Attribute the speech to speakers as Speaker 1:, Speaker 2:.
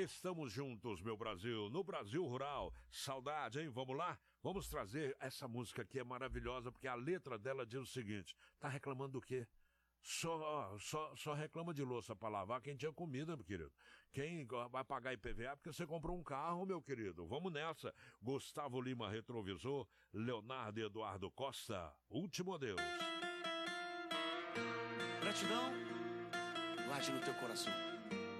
Speaker 1: Estamos juntos, meu Brasil, no Brasil Rural. Saudade, hein? Vamos lá? Vamos trazer essa música aqui, é maravilhosa, porque a letra dela diz o seguinte: tá reclamando do quê? Só reclama de louça pra lavar quem tinha comida, meu querido. Quem vai pagar IPVA porque você comprou um carro, meu querido. Vamos nessa. Gustavo Lima, Retrovisor. Leonardo Eduardo Costa, Último Adeus.
Speaker 2: Gratidão, guarde no teu coração.